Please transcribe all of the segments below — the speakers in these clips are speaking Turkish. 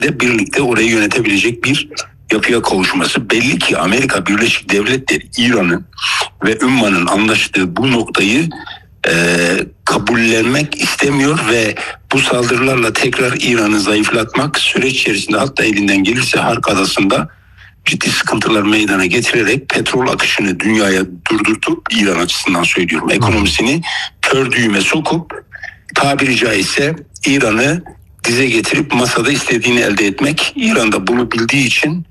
de birlikte orayı yönetebilecek bir yapıya kavuşması. Belli ki Amerika Birleşik Devletleri İran'ın ve Ümman'ın anlaştığı bu noktayı kabullenmek istemiyor ve bu saldırılarla tekrar İran'ı zayıflatmak, süreç içerisinde hatta elinden gelirse Hark Adası'nda ciddi sıkıntılar meydana getirerek petrol akışını dünyaya durdurtup, İran açısından söylüyorum, ekonomisini kör düğüme sokup tabiri caizse İran'ı dize getirip masada istediğini elde etmek. İran da bunu bildiği için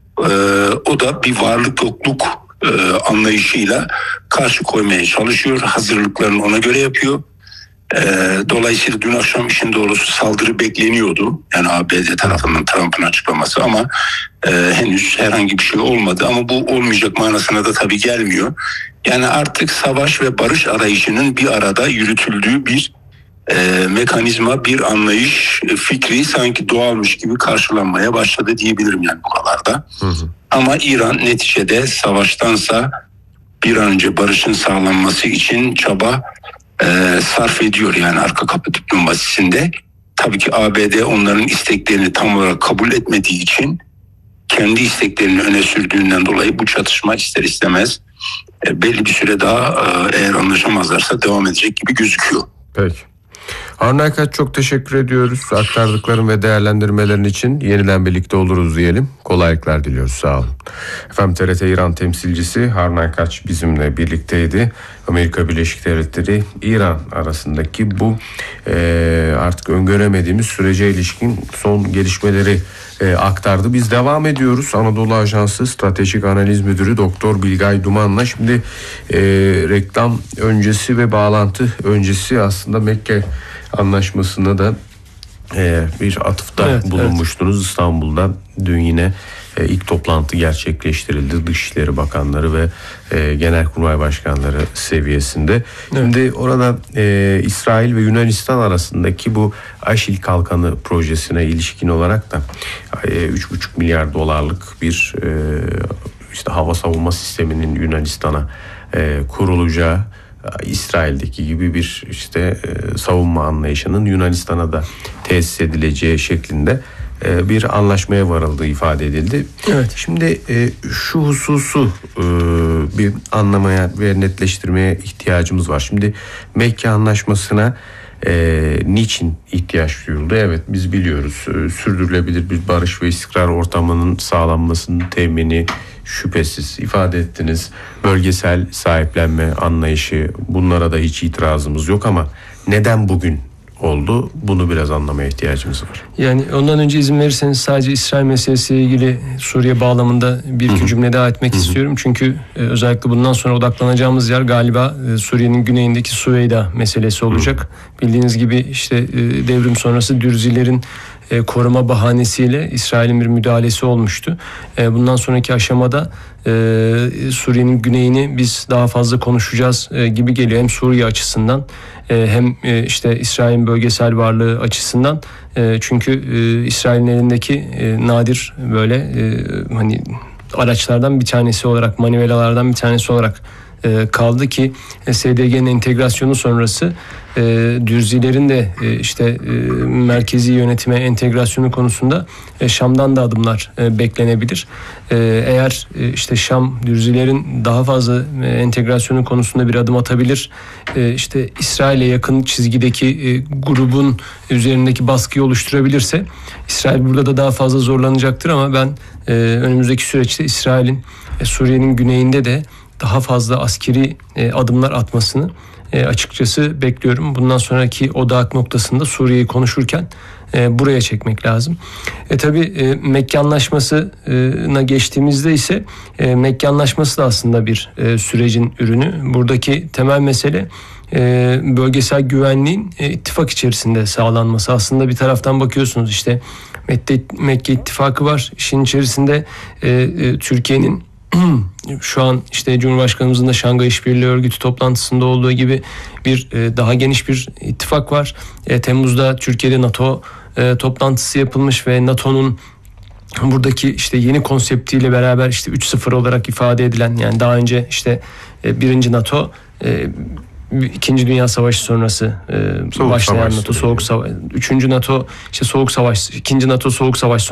o da bir varlık yokluk anlayışıyla karşı koymaya çalışıyor. Hazırlıklarını ona göre yapıyor. Dolayısıyla dün akşam işin doğrusu saldırı bekleniyordu. Yani ABD tarafından Trump'ın açıklaması ama henüz herhangi bir şey olmadı. Ama bu olmayacak manasına da tabii gelmiyor. Yani artık savaş ve barış arayışının bir arada yürütüldüğü bir mekanizma, bir anlayış, fikri sanki doğalmış gibi karşılanmaya başladı diyebilirim yani buralarda. Ama İran neticede savaştansa bir an önce barışın sağlanması için çaba sarf ediyor yani arka kapı diplomasisinde. Tabii ki ABD onların isteklerini tam olarak kabul etmediği için, kendi isteklerini öne sürdüğünden dolayı bu çatışma ister istemez belli bir süre daha eğer anlaşamazlarsa devam edecek gibi gözüküyor. Peki. Harun Aykaç, çok teşekkür ediyoruz. Aktardıkların ve değerlendirmelerin için yeniden birlikte oluruz diyelim. Kolaylıklar diliyoruz. Sağ olun. Efendim, TRT İran temsilcisi Harun Aykaç bizimle birlikteydi. Amerika Birleşik Devletleri İran arasındaki bu artık öngöremediğimiz sürece ilişkin son gelişmeleri aktardı. Biz devam ediyoruz. Anadolu Ajansı Stratejik Analiz Müdürü Doktor Bilgay Duman'la. Şimdi reklam öncesi ve bağlantı öncesi aslında Mekke Anlaşması'na da bir atıfta bulunmuştunuz. Evet. İstanbul'da dün yine ilk toplantı gerçekleştirildi. Dışişleri Bakanları ve Genelkurmay Başkanları seviyesinde. Evet. Şimdi orada İsrail ve Yunanistan arasındaki bu Aşil Kalkanı projesine ilişkin olarak da 3,5 milyar dolarlık bir işte hava savunma sisteminin Yunanistan'a kurulacağı, İsrail'deki gibi bir işte savunma anlayışının Yunanistan'a da tesis edileceği şeklinde bir anlaşmaya varıldığı ifade edildi. Evet. Şimdi şu hususu bir anlamaya ve netleştirmeye ihtiyacımız var. Şimdi Mekke Anlaşması'na niçin ihtiyaç duyuldu? Evet, biz biliyoruz. Sürdürülebilir bir barış ve istikrar ortamının sağlanmasının temini şüphesiz, ifade ettiniz. Bölgesel sahiplenme anlayışı, bunlara da hiç itirazımız yok ama neden bugün oldu? Bunu biraz anlamaya ihtiyacımız var. Yani ondan önce izin verirseniz sadece İsrail meselesiyle ilgili Suriye bağlamında bir iki cümle daha etmek istiyorum. Çünkü özellikle bundan sonra odaklanacağımız yer galiba Suriye'nin güneyindeki Süveyda meselesi olacak. Bildiğiniz gibi işte devrim sonrası Dürzilerin koruma bahanesiyle İsrail'in bir müdahalesi olmuştu. Bundan sonraki aşamada Suriye'nin güneyini biz daha fazla konuşacağız gibi geliyor. Hem Suriye açısından hem işte İsrail'in bölgesel varlığı açısından. Çünkü İsrail'in elindeki nadir böyle hani araçlardan bir tanesi olarak, manivelalardan bir tanesi olarak kaldı ki SDG'nin entegrasyonu sonrası Dürzilerin de işte merkezi yönetime entegrasyonu konusunda Şam'dan da adımlar beklenebilir. Eğer işte Şam Dürzilerin daha fazla entegrasyonu konusunda bir adım atabilir, işte İsrail'e yakın çizgideki grubun üzerindeki baskıyı oluşturabilirse İsrail burada da daha fazla zorlanacaktır ama ben önümüzdeki süreçte İsrail'in Suriye'nin güneyinde de daha fazla askeri adımlar atmasını açıkçası bekliyorum. Bundan sonraki odak noktasında Suriye'yi konuşurken buraya çekmek lazım. Tabii Mekke Anlaşması'na geçtiğimizde ise Mekke Anlaşması da aslında bir sürecin ürünü. Buradaki temel mesele bölgesel güvenliğin ittifak içerisinde sağlanması. Aslında bir taraftan bakıyorsunuz işte Mekke İttifakı var. İşin içerisinde Türkiye'nin şu an işte Cumhurbaşkanımızın da Şangay İşbirliği Örgütü toplantısında olduğu gibi bir daha geniş bir ittifak var. Temmuz'da Türkiye'de NATO toplantısı yapılmış ve NATO'nun buradaki işte yeni konseptiyle beraber işte 3.0 olarak ifade edilen, yani daha önce işte birinci NATO, İkinci Dünya Savaşı sonrası başlayan NATO Soğuk Savaş, 3. NATO işte Soğuk Savaş, 2. NATO Soğuk Savaş